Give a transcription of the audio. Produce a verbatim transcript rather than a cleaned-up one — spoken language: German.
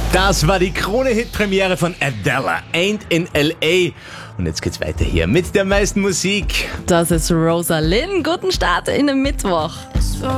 Das war die Krone-Hit-Premiere von Adele, Ain't in L A. Und jetzt geht's weiter hier mit der meisten Musik. Das ist Rosalind. Guten Start in den Mittwoch.